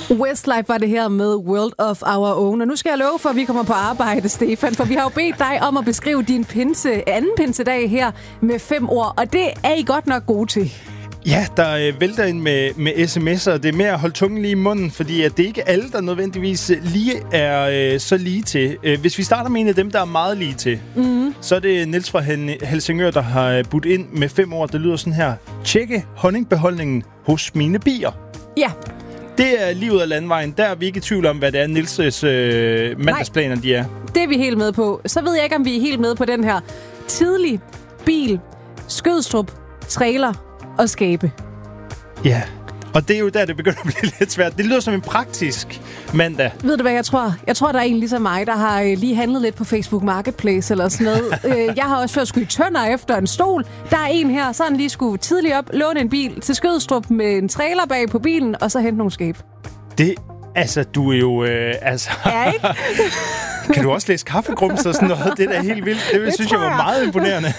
Westlife var det her med World of Our Own. Og nu skal jeg love for, at vi kommer på arbejde, Stefan. For vi har jo bedt dig om at beskrive din anden pinsedag her med 5 ord. Og det er I godt nok gode til. Ja, der vælter ind med sms'er. Det er mere at holde tungen lige i munden, fordi at det ikke er alle, der nødvendigvis lige er så lige til. Hvis vi starter med en af dem, der er meget lige til, så er det Niels fra Helsingør, der har budt ind med 5 ord. Det lyder sådan her. Tjekke honningbeholdningen hos mine bier. Ja. Det er lige ud af landvejen. Der er vi ikke i tvivl om, hvad det er, Niels' mandagsplaner de er. Det er vi helt med på. Så ved jeg ikke, om vi er helt med på den her. Tidlig, bil, Skødstrup, trailer og skabe. Ja, og det er jo der, det begynder at blive lidt svært. Det lyder som en praktisk mandag. Ved du hvad jeg tror? Jeg tror, der er en ligesom mig, der har lige handlet lidt på Facebook Marketplace eller sådan noget. Jeg har også før skulle i Tønder efter en stol. Der er en her, så han lige skulle tidligt op, låne en bil til Skødstrup med en trailer bag på bilen, og så hente nogle skabe. Det, altså, du er jo, Ja, ikke? Kan du også læse kaffegrums og sådan noget? Det er da helt vildt. Det synes jeg var meget imponerende.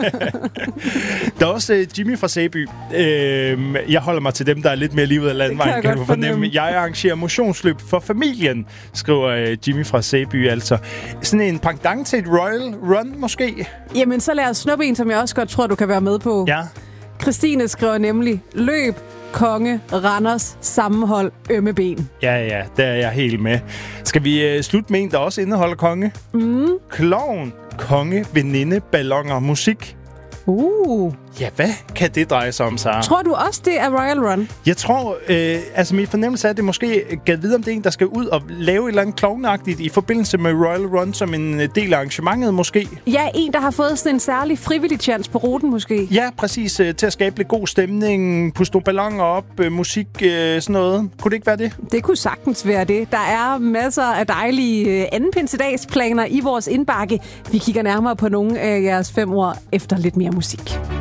Der er også Jimmy fra Sæby. Jeg holder mig til dem, der er lidt mere lige ud af landvejen, kan du fornemme. Jeg arrangerer motionsløb for familien, skriver Jimmy fra Sæby altså. Sådan en pendant til et Royal Run, måske? Jamen, så lad os snuppe en, som jeg også godt tror, du kan være med på. Ja. Christine skriver nemlig, løb, konge, Randers, sammenhold, ømme ben. Ja, der er jeg helt med. Skal vi slutte med en, der også indeholder konge? Klovn, konge, veninde, balloner, musik. Ja, hvad kan det dreje sig om, Sara? Tror du også, det er Royal Run? Jeg tror, min fornemmelse er, at det måske gav videre om det er en, der skal ud og lave et eller andet klovnagtigt i forbindelse med Royal Run som en del af arrangementet, måske. Ja, en, der har fået sådan en særlig frivillig chance på ruten, måske. Ja, præcis. Til at skabe lidt god stemning, puste nogle balloner op, musik, sådan noget. Kunne det ikke være det? Det kunne sagtens være det. Der er masser af dejlige anden pinsedagsplaner i vores indbakke. Vi kigger nærmere på nogle af jeres 5 ord efter lidt mere musik.